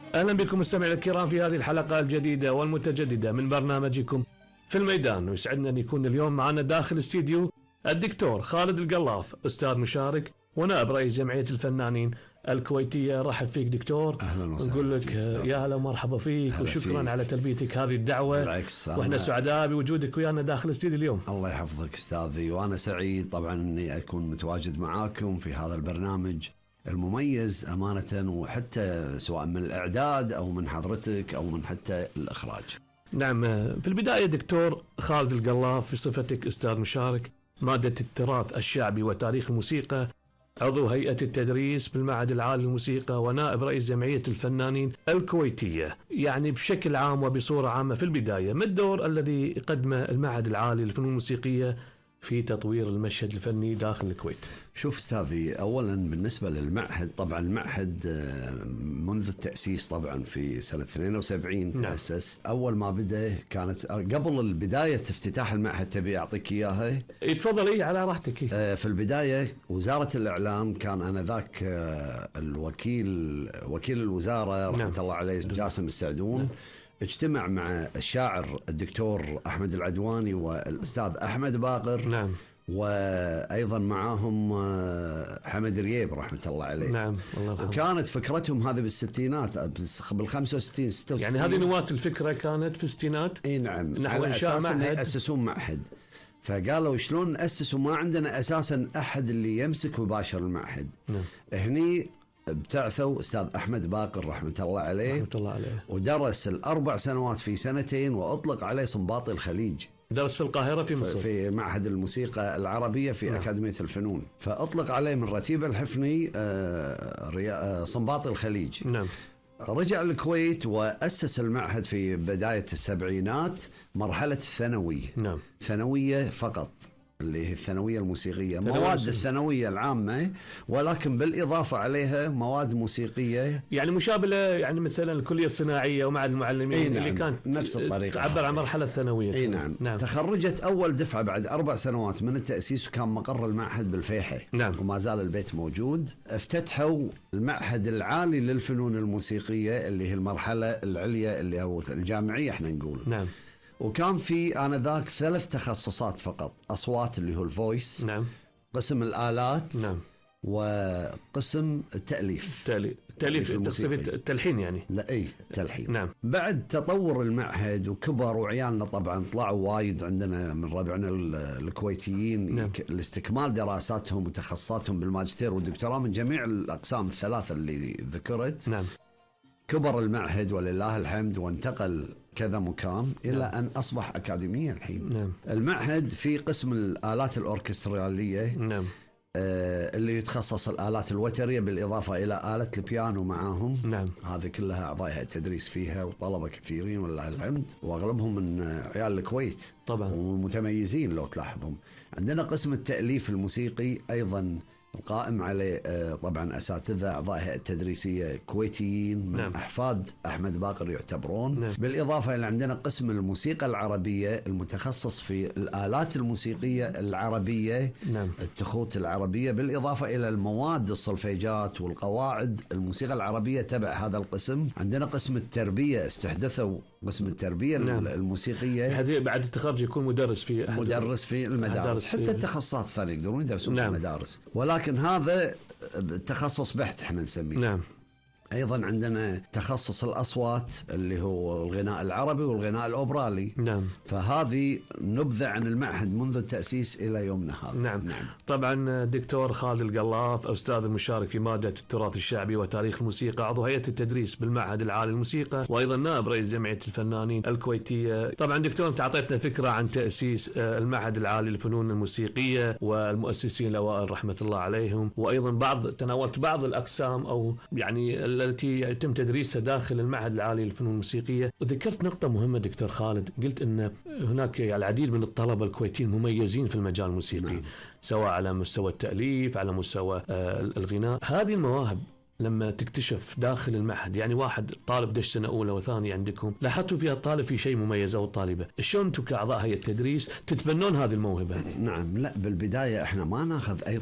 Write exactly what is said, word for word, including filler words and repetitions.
أهلا بكم مستمعينا الكرام في هذه الحلقة الجديدة والمتجددة من برنامجكم في الميدان. ويسعدنا أن يكون اليوم معنا داخل الاستديو الدكتور خالد القلاف، أستاذ مشارك ونائب رئيس جمعية الفنانين الكويتية. رحب فيك دكتور. أهلا وسهلا. نقول لك يا هلا ومرحبا فيك وشكرا فيك على تلبيتك هذه الدعوة. بالعكس، وإحنا سعداء بوجودك ويانا داخل الاستديو اليوم. الله يحفظك أستاذي، وأنا سعيد طبعا أني أكون متواجد معاكم في هذا البرنامج المميز أمانة، وحتى سواء من الإعداد أو من حضرتك أو من حتى الإخراج. نعم، في البداية دكتور خالد القلاف، في صفتك أستاذ مشارك مادة التراث الشعبي وتاريخ الموسيقى، عضو هيئة التدريس بالمعهد العالي للموسيقى ونائب رئيس جمعية الفنانين الكويتية، يعني بشكل عام وبصورة عامة في البداية ما الدور الذي قدمه المعهد العالي للفنون الموسيقية في تطوير المشهد الفني داخل الكويت؟ شوف أستاذي، أولا بالنسبة للمعهد، طبعا المعهد منذ التأسيس طبعا في سنة اثنين وسبعين نعم. تأسس. أول ما بدأ كانت قبل البداية افتتاح المعهد، تبي أعطيك إياها؟ يتفضل. إيه على راحتك. في البداية وزارة الإعلام كان آنذاك الوكيل وكيل الوزارة رحمة نعم. الله عليه جاسم السعدون نعم. اجتمع مع الشاعر الدكتور أحمد العدواني والأستاذ أحمد باقر نعم. وأيضا معاهم حمد رييب رحمة الله عليه نعم. الله يرحمه. وكانت فكرتهم هذه بالستينات، بالخمسة وستين ستة وستين، يعني هذه نواة الفكرة كانت في الستينات. اي نعم، نحو على إنشاء أساس معهد. يأسسون معهد. فقالوا شلون نأسسوا ما عندنا أساسا أحد اللي يمسك ويباشر المعهد نعم. هني ابتعثوا أستاذ أحمد باقر رحمة الله عليه رحمة الله عليه، ودرس الأربع سنوات في سنتين، وأطلق عليه صنباطي الخليج. درس في القاهرة في مصر في معهد الموسيقى العربية في نعم. أكاديمية الفنون. فأطلق عليه من رتيب الحفني صنباطي الخليج نعم. رجع الكويت وأسس المعهد في بداية السبعينات، مرحلة الثانوي نعم. ثانوية فقط، اللي هي الثانوية الموسيقية، مواد الثانوية العامة، ولكن بالإضافة عليها مواد موسيقية، يعني مشابهة يعني مثلا الكلية الصناعية ومعهد المعلمين نعم. اللي كانت نفس الطريقة تعبر عن مرحلة ثانوية. اي نعم. نعم. تخرجت أول دفعة بعد أربع سنوات من التأسيس، وكان مقر المعهد بالفيحة نعم. وما زال البيت موجود. افتتحوا المعهد العالي للفنون الموسيقية اللي هي المرحلة العليا اللي هو الجامعية احنا نقول نعم. وكان في آنذاك ثلاث تخصصات فقط: أصوات اللي هو الفويس نعم. قسم الآلات نعم. وقسم التأليف. التأليف التأليف التلحين يعني. لا اي التلحين نعم. بعد تطور المعهد وكبر وعيالنا طبعا طلعوا وايد عندنا من ربعنا الكويتيين نعم. لاستكمال دراساتهم وتخصصاتهم بالماجستير والدكتوراه من جميع الأقسام الثلاثة اللي ذكرت نعم. كبر المعهد ولله الحمد وانتقل كذا مكان إلى نعم. أن أصبح أكاديمية الحين نعم. المعهد في قسم الآلات الأوركسترالية نعم. آه اللي يتخصص الآلات الوترية بالإضافة إلى آلة البيانو معاهم نعم. هذه كلها أعضاء التدريس فيها وطلبة كثيرين ولله الحمد، وأغلبهم من عيال الكويت طبعا ومتميزين لو تلاحظهم. عندنا قسم التأليف الموسيقي أيضا القائم عليه طبعا أساتذة أعضاء هيئة التدريسية كويتيين من نعم. أحفاد أحمد باقر يعتبرون نعم. بالإضافة إلى عندنا قسم الموسيقى العربية المتخصص في الآلات الموسيقية العربية نعم. التخوت العربية، بالإضافة إلى المواد الصلفيجات والقواعد الموسيقى العربية تبع هذا القسم. عندنا قسم التربية، استحدثوا قسم التربية نعم. الموسيقية، هذه بعد التخرج يكون مدرس في مدرس في المدارس، حتى في التخصصات الثانية يقدرون يدرسون نعم. في المدارس، ولكن هذا تخصص بحت احنا نسميه نعم. أيضا عندنا تخصص الأصوات اللي هو الغناء العربي والغناء الأوبرالي نعم. فهذه نبذة عن المعهد منذ التأسيس إلى يومنا هذا نعم. نعم. طبعا دكتور خالد القلاف، أستاذ المشارك في مادة التراث الشعبي وتاريخ الموسيقى، عضو هيئة التدريس بالمعهد العالي للموسيقى، وأيضا نائب رئيس جمعية الفنانين الكويتية. طبعا دكتور أنت أعطيتنا فكرة عن تأسيس المعهد العالي للفنون الموسيقية والمؤسسين الأوائل رحمة الله عليهم، وأيضا بعض تناولت بعض الأقسام أو يعني التي يتم تدريسها داخل المعهد العالي للفنون الموسيقية. وذكرت نقطة مهمة دكتور خالد، قلت أن هناك العديد من الطلبة الكويتيين مميزين في المجال الموسيقي نعم. سواء على مستوى التأليف على مستوى الغناء. هذه المواهب لما تكتشف داخل المعهد، يعني واحد طالب دش سنة أولى وثانية عندكم، لاحظتوا فيها الطالب في شيء مميز أو الطالبة، شلون أنتم كأعضاء هيئة التدريس تتبنون هذه الموهبة؟ نعم، لا بالبداية إحنا ما ناخذ أي